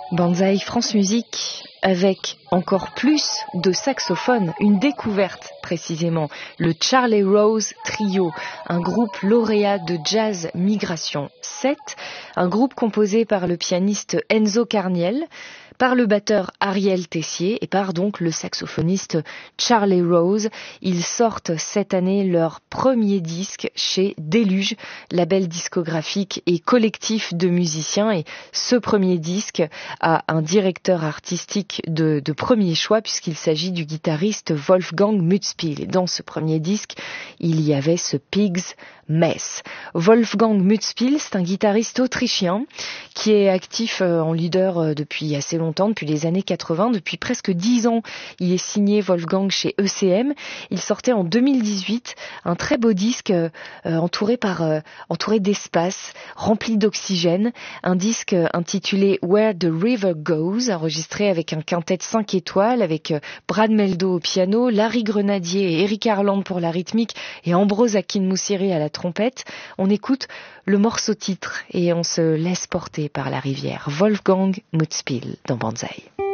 Banzai France Musique avec encore plus de saxophones, une découverte précisément, le Charlie Rose Trio, un groupe lauréat de Jazz Migration 7, un groupe composé par le pianiste Enzo Carniel, par le batteur Ariel Tessier et par donc le saxophoniste Charlie Rose. Ils sortent cette année leur premier disque chez Déluge, label discographique et collectif de musiciens. Et ce premier disque a un directeur artistique de premier choix puisqu'il s'agit du guitariste Wolfgang Mutzpil. Et dans ce premier disque, il y avait ce Pig's Mess. Wolfgang Mutzpil, c'est un guitariste autrichien qui est actif en leader depuis assez longtemps, depuis les années 80. Depuis presque 10 ans, il est signé Wolfgang chez ECM. Il sortait en 2018 un très beau disque entouré d'espace, rempli d'oxygène. Un disque intitulé Where the River Goes, enregistré avec un quintet 5 étoiles, avec Brad Meldo au piano, Larry Grenadier et Eric Harland pour la rythmique et Ambrose Akin-Moussiri à la trompette. On écoute le morceau titre et on se laisse porter par la rivière. Wolfgang Mutzpil dans Banzai.